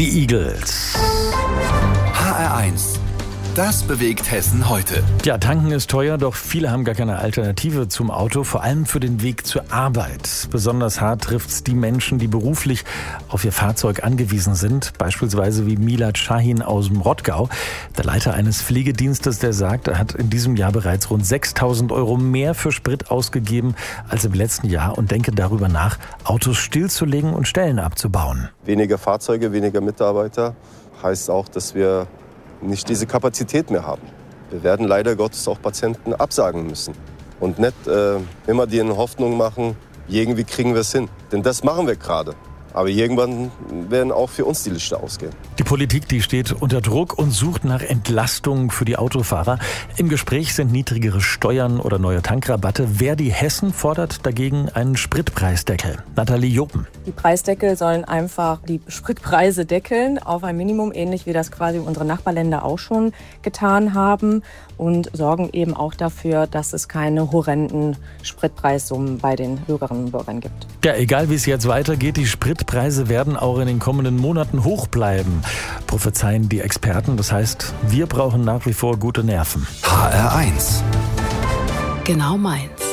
Die Eagles. HR1. Das bewegt Hessen heute. Ja, tanken ist teuer, doch viele haben gar keine Alternative zum Auto, vor allem für den Weg zur Arbeit. Besonders hart trifft's die Menschen, die beruflich auf ihr Fahrzeug angewiesen sind, beispielsweise wie Milad Shahin aus dem Rottgau, der Leiter eines Pflegedienstes, der sagt, er hat in diesem Jahr bereits rund 6.000 € mehr für Sprit ausgegeben als im letzten Jahr und denke darüber nach, Autos stillzulegen und Stellen abzubauen. Weniger Fahrzeuge, weniger Mitarbeiter heißt auch, dass wir nicht diese Kapazität mehr haben. Wir werden leider Gottes auch Patienten absagen müssen und nicht immer die Hoffnung machen, irgendwie kriegen wir es hin. Denn das machen wir gerade. Aber irgendwann werden auch für uns die Lichter ausgehen. Die Politik, die steht unter Druck und sucht nach Entlastungen für die Autofahrer. Im Gespräch sind niedrigere Steuern oder neue Tankrabatte. Verdi Hessen fordert dagegen einen Spritpreisdeckel. Nathalie Jopen. Die Preisdeckel sollen einfach die Spritpreise deckeln auf ein Minimum, ähnlich wie das quasi unsere Nachbarländer auch schon getan haben, und sorgen eben auch dafür, dass es keine horrenden Spritpreissummen bei den Bürgerinnen und Bürgern gibt. Ja, egal wie es jetzt weitergeht, die Spritpreise werden auch in den kommenden Monaten hoch bleiben, prophezeien die Experten. Das heißt, wir brauchen nach wie vor gute Nerven. HR1. Genau meins.